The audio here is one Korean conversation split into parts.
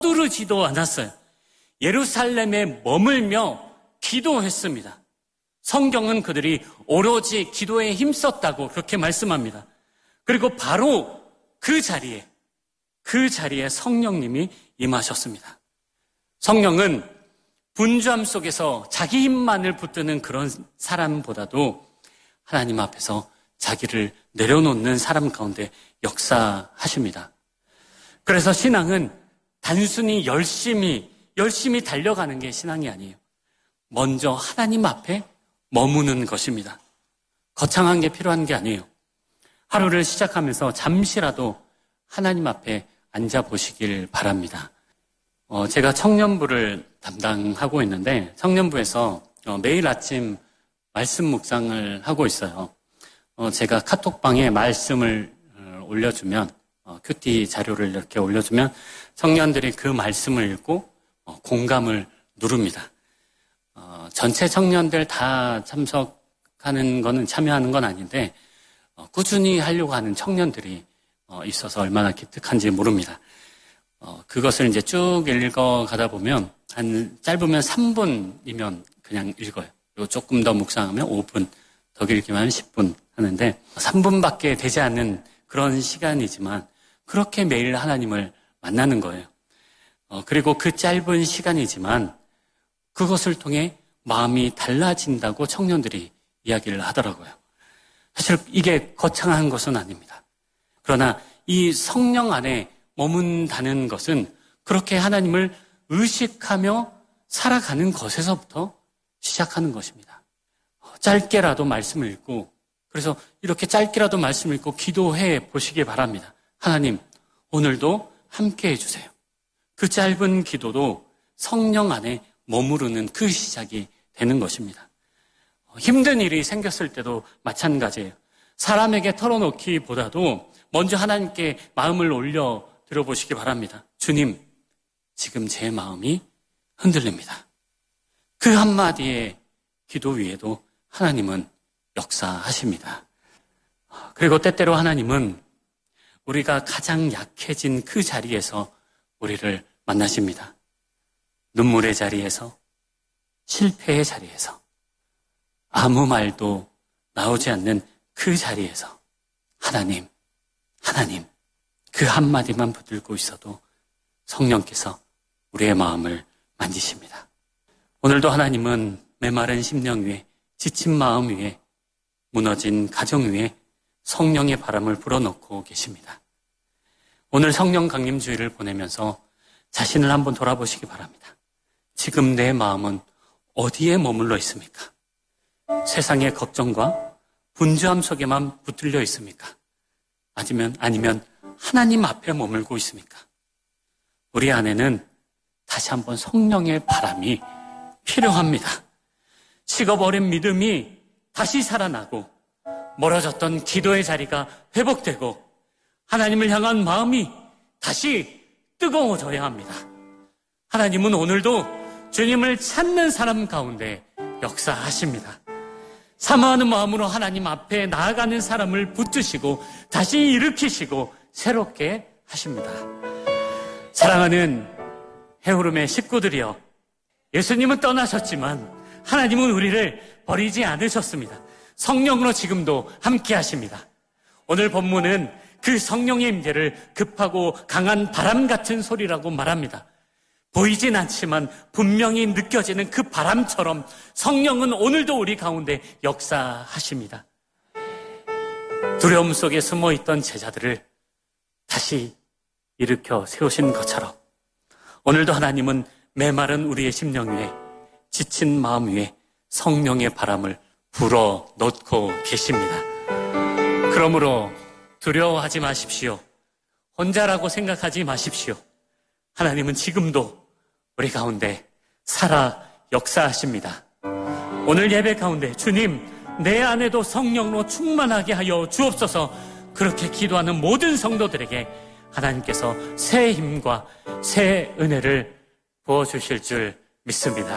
서두르지도 않았어요. 예루살렘에 머물며 기도했습니다. 성경은 그들이 오로지 기도에 힘썼다고 그렇게 말씀합니다. 그리고 바로 그 자리에 성령님이 임하셨습니다. 성령은 분주함 속에서 자기 힘만을 붙드는 그런 사람보다도 하나님 앞에서 자기를 내려놓는 사람 가운데 역사하십니다. 그래서 신앙은 단순히 열심히 달려가는 게 신앙이 아니에요. 먼저 하나님 앞에 머무는 것입니다. 거창한 게 필요한 게 아니에요. 하루를 시작하면서 잠시라도 하나님 앞에 앉아보시길 바랍니다. 제가 청년부를 담당하고 있는데 청년부에서 매일 아침 말씀 묵상을 하고 있어요. 제가 카톡방에 말씀을 올려주면 큐티 자료를 이렇게 올려주면 청년들이 그 말씀을 읽고 공감을 누릅니다. 전체 청년들 다 참여하는 건 아닌데 꾸준히 하려고 하는 청년들이 있어서 얼마나 기특한지 모릅니다. 그것을 이제 쭉 읽어가다 보면 짧으면 3분이면 그냥 읽어요. 그리고 조금 더 묵상하면 5분, 더 길기만 하면 10분 하는데 3분밖에 되지 않는 그런 시간이지만 그렇게 매일 하나님을 만나는 거예요. 그리고 그 짧은 시간이지만 그것을 통해 마음이 달라진다고 청년들이 이야기를 하더라고요. 사실 이게 거창한 것은 아닙니다. 그러나 이 성령 안에 머문다는 것은 그렇게 하나님을 의식하며 살아가는 것에서부터 시작하는 것입니다. 짧게라도 말씀을 읽고 그래서 이렇게 짧게라도 말씀을 읽고 기도해 보시기 바랍니다. 하나님, 오늘도 함께 해주세요. 그 짧은 기도도 성령 안에 머무르는 그 시작이 되는 것입니다. 힘든 일이 생겼을 때도 마찬가지예요. 사람에게 털어놓기보다도 먼저 하나님께 마음을 올려 들어보시기 바랍니다. 주님, 지금 제 마음이 흔들립니다. 그 한마디의 기도 위에도 하나님은 역사하십니다. 그리고 때때로 하나님은 우리가 가장 약해진 그 자리에서 우리를 만나십니다. 눈물의 자리에서, 실패의 자리에서, 아무 말도 나오지 않는 그 자리에서 하나님 그 한마디만 붙들고 있어도 성령께서 우리의 마음을 만지십니다. 오늘도 하나님은 메마른 심령 위에, 지친 마음 위에, 무너진 가정 위에 성령의 바람을 불어넣고 계십니다. 오늘 성령 강림 주일을 보내면서 자신을 한번 돌아보시기 바랍니다. 지금 내 마음은 어디에 머물러 있습니까? 세상의 걱정과 분주함 속에만 붙들려 있습니까? 아니면 하나님 앞에 머물고 있습니까? 우리 안에는 다시 한번 성령의 바람이 필요합니다. 식어버린 믿음이 다시 살아나고 멀어졌던 기도의 자리가 회복되고 하나님을 향한 마음이 다시 뜨거워져야 합니다. 하나님은 오늘도 주님을 찾는 사람 가운데 역사하십니다. 사모하는 마음으로 하나님 앞에 나아가는 사람을 붙드시고 다시 일으키시고 새롭게 하십니다. 사랑하는 해오름의 식구들이여, 예수님은 떠나셨지만 하나님은 우리를 버리지 않으셨습니다. 성령으로 지금도 함께 하십니다. 오늘 본문은 그 성령의 임재를 급하고 강한 바람 같은 소리라고 말합니다. 보이진 않지만 분명히 느껴지는 그 바람처럼 성령은 오늘도 우리 가운데 역사하십니다. 두려움 속에 숨어있던 제자들을 다시 일으켜 세우신 것처럼 오늘도 하나님은 메마른 우리의 심령 위에, 지친 마음 위에 성령의 바람을 불어넣고 계십니다. 그러므로 두려워하지 마십시오. 혼자라고 생각하지 마십시오. 하나님은 지금도 우리 가운데 살아 역사하십니다. 오늘 예배 가운데 주님, 내 안에도 성령으로 충만하게 하여 주옵소서, 그렇게 기도하는 모든 성도들에게 하나님께서 새 힘과 새 은혜를 부어주실 줄 믿습니다.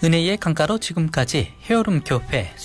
은혜의 강가로 지금까지 헤어룸 교회